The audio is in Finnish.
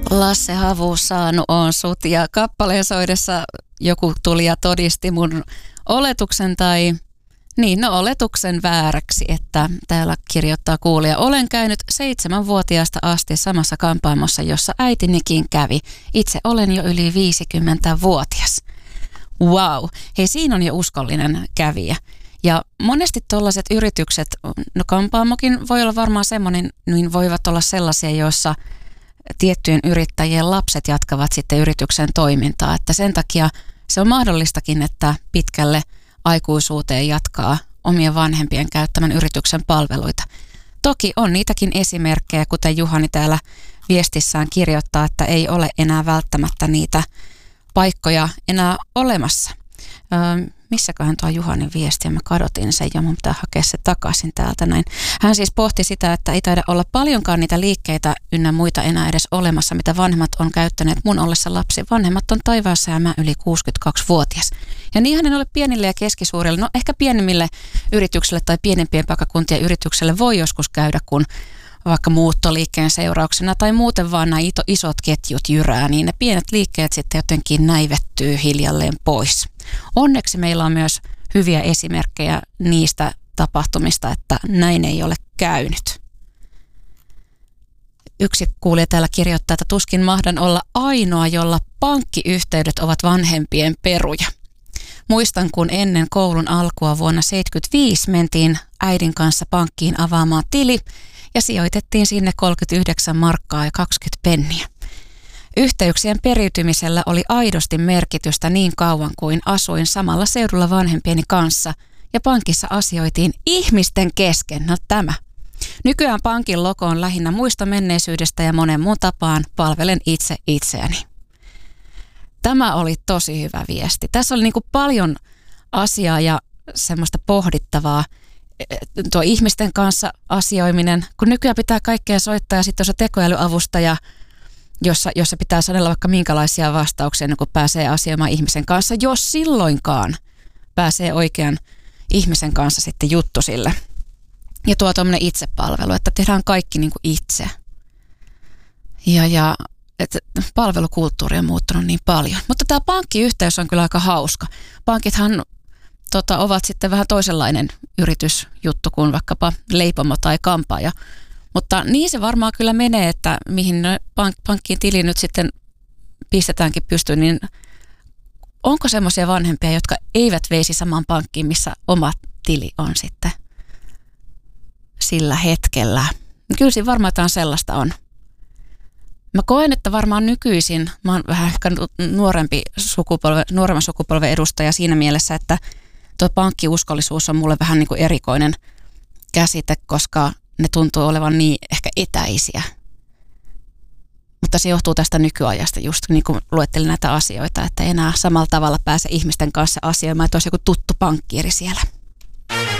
Lasse Havusaanu on sut ja kappaleen soidessa joku tuli ja todisti mun oletuksen oletuksen vääräksi, että täällä kirjoittaa kuulija. Olen käynyt 7-vuotiaasta asti samassa kampaamossa, jossa äitinikin kävi. Itse olen jo yli 50-vuotias. Wow, hei siinä on jo uskollinen kävijä. Ja monesti tuollaiset yritykset, no kampaamokin voi olla varmaan semmoinen, niin voivat olla sellaisia, joissa tiettyjen yrittäjien lapset jatkavat sitten yrityksen toimintaa. Että sen takia se on mahdollistakin, että pitkälle aikuisuuteen jatkaa omien vanhempien käyttämän yrityksen palveluita. Toki on niitäkin esimerkkejä, kuten Juhani täällä viestissään kirjoittaa, että ei ole enää välttämättä niitä paikkoja enää olemassa. Missäköhän tuo Juhanin viesti, ja mä kadotin sen ja mun pitää hakea se takaisin täältä näin. Hän siis pohti sitä, että ei taida olla paljonkaan niitä liikkeitä ynnä muita enää edes olemassa, mitä vanhemmat on käyttäneet mun ollessa lapsi. Vanhemmat on taivaassa ja mä yli 62-vuotias. Ja niinhän ne ole pienille ja keskisuurille, no ehkä pienemmille yrityksille tai pienempien paikkakuntien yritykselle voi joskus käydä, kun vaikka muuttoliikkeen seurauksena tai muuten vaan nämä isot ketjut jyrää, niin ne pienet liikkeet sitten jotenkin näivettyy hiljalleen pois. Onneksi meillä on myös hyviä esimerkkejä niistä tapahtumista, että näin ei ole käynyt. Yksi kuulija täällä kirjoittaa, että tuskin mahdan olla ainoa, jolla pankkiyhteydet ovat vanhempien peruja. Muistan, kun ennen koulun alkua vuonna 1975 mentiin äidin kanssa pankkiin avaamaan tili ja sijoitettiin sinne 39 markkaa ja 20 penniä. Yhteyksien periytymisellä oli aidosti merkitystä niin kauan kuin asuin samalla seudulla vanhempieni kanssa ja pankissa asioitiin ihmisten kesken. No tämä. Nykyään pankin logo on lähinnä muista menneisyydestä ja monen muun tapaan palvelen itse itseäni. Tämä oli tosi hyvä viesti. Tässä oli niin kuin paljon asiaa ja semmoista pohdittavaa. Tuo ihmisten kanssa asioiminen, kun nykyään pitää kaikkea soittaa ja sitten on se tekoälyavustaja, jossa pitää sanella vaikka minkälaisia vastauksia, kun pääsee asioimaan ihmisen kanssa, jos silloinkaan pääsee oikean ihmisen kanssa sitten juttusille. Ja tuo tuommoinen itsepalvelu, että tehdään kaikki niin kuin itse. Ja että palvelukulttuuri on muuttunut niin paljon. Mutta tämä pankkiyhteys on kyllä aika hauska. Pankithan ovat sitten vähän toisenlainen yritysjuttu kuin vaikkapa leipomo tai kampaaja. Mutta niin se varmaan kyllä menee, että mihin pankkiin tili nyt sitten pistetäänkin pystyyn, niin onko semmoisia vanhempia, jotka eivät veisi samaan pankkiin, missä oma tili on sitten sillä hetkellä? Kyllä siinä varmaan jotain sellaista on. Mä koen, että varmaan nykyisin, mä oon vähän ehkä nuoremman sukupolven edustaja siinä mielessä, että tuo pankkiuskollisuus on mulle vähän niin kuin erikoinen käsite, koska ne tuntuu olevan niin ehkä etäisiä. Mutta se johtuu tästä nykyajasta, just niin kuin luettelin näitä asioita, että ei enää samalla tavalla pääse ihmisten kanssa asioimaan, että olisi joku tuttu pankkiiri siellä.